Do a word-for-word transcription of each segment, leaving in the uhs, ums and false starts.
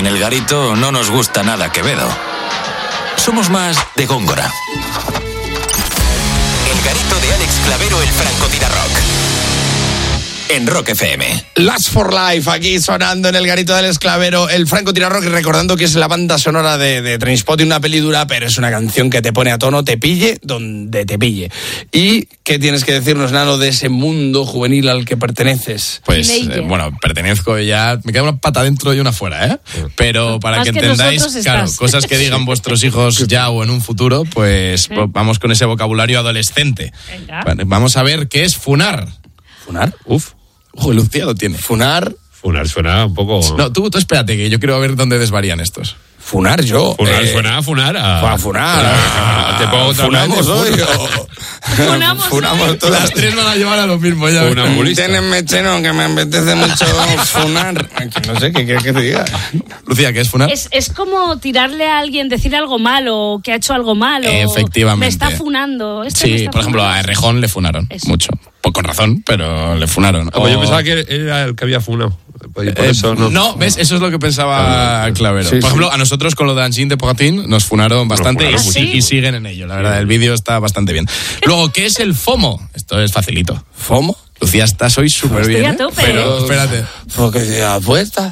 En El Garito no nos gusta nada Quevedo. Somos más de Góngora. El Garito de Alex Clavero, el francotirarrock. En Rock F M. Last for Life, aquí sonando en el Garito del Esclavero, el francotirarrock, recordando que es la banda sonora de, de Trainspotting, una peli dura, pero es una canción que te pone a tono, te pille donde te pille. ¿Y qué tienes que decirnos, Nano, de ese mundo juvenil al que perteneces? Pues, eh, bueno, pertenezco ya, me queda una pata dentro y una fuera, ¿eh? Pero para Más que que entendáis, nosotros claro, estás. cosas que digan vuestros hijos ya o en un futuro, pues Sí. vamos con ese vocabulario adolescente. Venga. Vale, vamos a ver qué es funar. ¿Funar? Uf. Ojo, Lucía lo tiene. Funar. Funar suena un poco... No, tú, tú espérate, que yo quiero ver dónde desvarían estos. Funar yo. Funar eh, suena a funar. A, a funar. a- te pongo otra Funamos vez de hoy. fun- o- Funamos Funamos hoy. todas. Las tres van a llevar a lo mismo, ya ves. Funambulista. Ténenme cheno, que me apetece mucho funar. No sé, ¿qué quieres que te diga? Lucía, ¿qué es funar? Es, es como tirarle a alguien, decir algo malo, que ha hecho algo malo. Efectivamente. Me está funando. Este me Sí, está por ejemplo, a funando. Errejón le funaron Eso. mucho. Pues con razón, pero le funaron. Ah, pues yo O- pensaba que era el que había funado. Por Eh, eso no. no, ¿ves? Eso es lo que pensaba Clavero. Sí, Por sí. ejemplo, a nosotros con lo de Angine de Pogatín nos funaron bastante funaron y, mucho. y siguen en ello. La verdad, el vídeo está bastante bien. Luego, ¿qué es el FOMO? Esto es facilito. ¿FOMO? Lucía, estás hoy súper Estoy bien. a ¿eh? tope. Pero espérate. Porque se apuesta.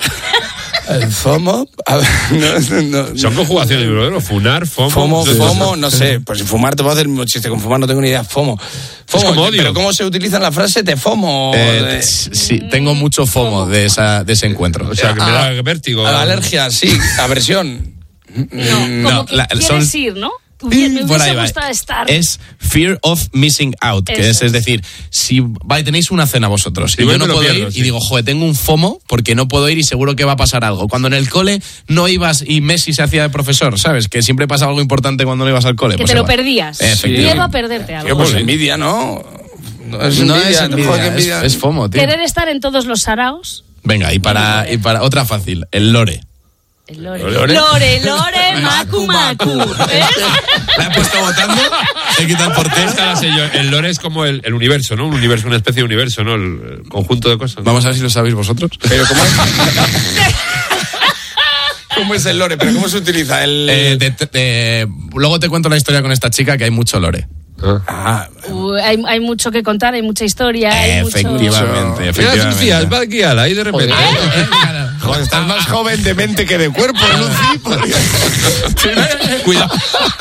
El FOMO. A ver, no, no, no. Son conjugaciones, bro. Funar, FOMO. FOMO, Sí, sí, FOMO, sí. no sé. Pues si fumar te puedo hacer un chiste con fumar, no tengo ni idea. FOMO. FOMO, como odio. pero ¿cómo se utiliza en la frase te FOMO? Eh, De- sí, tengo mucho FOMO de, esa, de ese encuentro. O sea, que me Ah, da vértigo. a la alergia, sí. Aversión. No, No, como que la- quieres son- ir, ¿no? Hubiera- Me Por ahí hubiese va. gustado estar. Es fear of missing out, que Eso es, es es. decir, si va, tenéis una cena vosotros y Igual yo no me lo puedo pierdo, ir sí. y digo, joder, tengo un FOMO porque no puedo ir y seguro que va a pasar algo. Cuando en el cole no ibas y Messi se hacía de profesor, ¿sabes? Que siempre pasa algo importante cuando no ibas al cole. Que pues te lo igual. perdías. Efectivamente. Miedo a perderte Tío, algo. pues envidia, ¿no? No es No envidia, es envidia, joder, qué es, envidia. es FOMO, tío. Querer estar en todos los saraos. Venga, y para, y para otra fácil, el lore. El lore. Lore. Lore, lore, macu, macu. ¿Ves? La he puesto votando, he quitado el portero. Esta la sé yo. El lore es como el, el universo, ¿no? Un universo, una especie de universo, ¿no? El, el conjunto de cosas. Vamos a ver si lo sabéis vosotros. Pero ¿cómo es? ¿Cómo es el lore? ¿Pero cómo se utiliza? El... Eh, de- de- de- luego te cuento la historia con esta chica que hay mucho lore. Ah. Ah, Uy, hay, hay mucho que contar, hay mucha historia. Hay mucho... Efectivamente, Mira, efectivamente. Lucía, va aquí ala, ahí de repente. joder, estás más joven de mente que de cuerpo, Lucy. porque- Cuidado.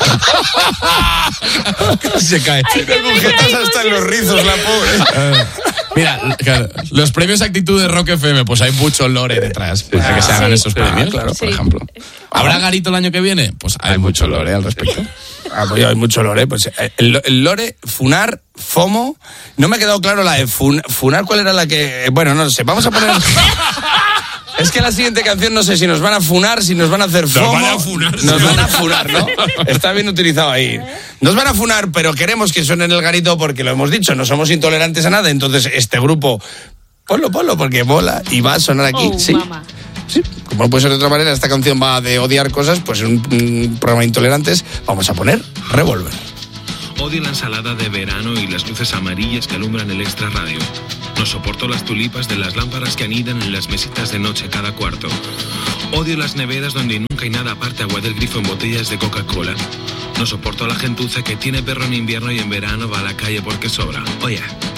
Se cae. Te sujetas hasta en los rizos, la pobre. Mira, claro, los premios Actitud de Rock F M, pues hay mucho lore detrás para que se hagan Sí. esos premios, Ah, claro, por sí. ejemplo. ¿Habrá garito el año que viene? Pues hay, mucho lore al respecto. Ah, pues hay mucho lore. Pues eh, el, el lore, funar, FOMO. No me ha quedado claro la de fun- funar, ¿cuál era la que...? Bueno, no sé, vamos a poner... Es que la siguiente canción no sé si nos van a funar, si nos van a hacer FOMO. van a funar, Nos sí. van a funar, ¿no? Está bien utilizado ahí. Nos van a funar, pero queremos que suene en el garito porque lo hemos dicho, no somos intolerantes a nada. Entonces, este grupo, ponlo, ponlo, porque mola y va a sonar aquí. Oh, sí. mamá. Sí, como no puede ser de otra manera, esta canción va de odiar cosas, pues en un, un programa de intolerantes vamos a poner Revolver. Odio la ensalada de verano y las luces amarillas que alumbran el extra radio. No soporto las tulipas de las lámparas que anidan en las mesitas de noche cada cuarto. Odio las neveras donde nunca hay nada aparte agua del grifo en botellas de Coca-Cola. No soporto a la gentuza que tiene perro en invierno y en verano va a la calle porque sobra. Oye.